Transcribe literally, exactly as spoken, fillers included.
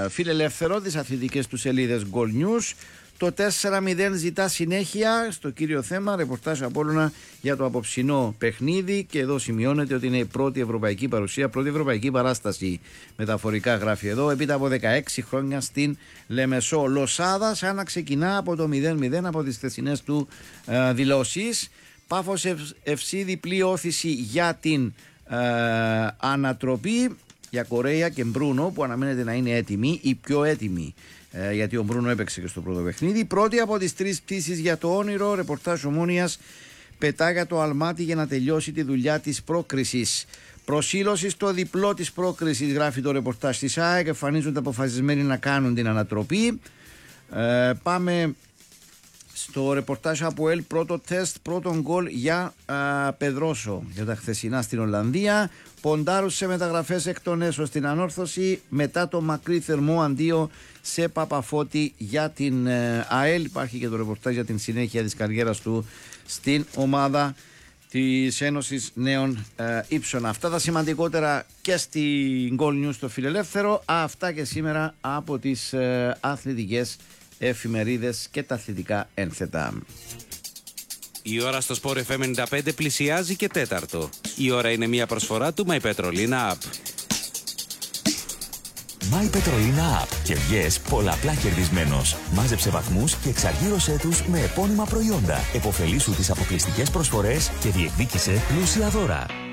Φιλελεύθερο, τις αθλητικές του σελίδες Goal News. Το τέσσερα μηδέν ζητά συνέχεια στο κύριο θέμα. Ρεπορτάζ Απόλλωνα για το απόψινό παιχνίδι. Και εδώ σημειώνεται ότι είναι η πρώτη ευρωπαϊκή παρουσία, πρώτη ευρωπαϊκή παράσταση. Μεταφορικά γράφει εδώ. Έπειτα από δεκαέξι χρόνια στην Λεμεσό. Λοσάδα, σαν να ξεκινά από το μηδέν μηδέν από τις θεσινές του ε, δηλώσεις. Πάφος Ευσύ, διπλή όθηση για την ε, ανατροπή. Για Κορέα και Μπρούνο, που αναμένεται να είναι έτοιμοι, οι πιο έτοιμοι, ε, γιατί ο Μπρούνο έπαιξε και στο πρώτο παιχνίδι. Πρώτη από τις τρεις πτήσεις για το όνειρο. Ρεπορτάζ Ομόνοιας πετά για το αλμάτι για να τελειώσει τη δουλειά της πρόκρισης. Προσήλωση στο διπλό της πρόκρισης, γράφει το ρεπορτάζ της ΑΕΚ. Εμφανίζονται αποφασισμένοι να κάνουν την ανατροπή. Ε, πάμε στο ρεπορτάζ από ΕΛ. Πρώτο τεστ, πρώτο γκολ για α, Πεδρόσο για τα χθεσινά στην Ολλανδία. Ποντάρους σε μεταγραφές εκ των έσω στην ανόρθωση μετά το μακρύ θερμό αντίο σε Παπαφώτη για την ε, ΑΕΛ. Υπάρχει και το ρεπορτάζ για την συνέχεια της καριέρας του στην ομάδα της Ένωσης Νέων ε, Ήψων. Αυτά τα σημαντικότερα και στην Goal News στο Φιλελεύθερο. Αυτά και σήμερα από τις ε, αθλητικές εφημερίδες και τα αθλητικά ένθετα. Η ώρα στο Sport εφ εμ ενενήντα πέντε πλησιάζει και τέταρτο. Η ώρα είναι μια προσφορά του My Petrolina App. My Petrolina App. Κερδιές πολλαπλά κερδισμένος. Μάζεψε βαθμούς και εξαργύρωσέ τους με επώνυμα προϊόντα. Εποφελήσου τις αποκλειστικές προσφορές και διεκδίκησε πλούσια δώρα.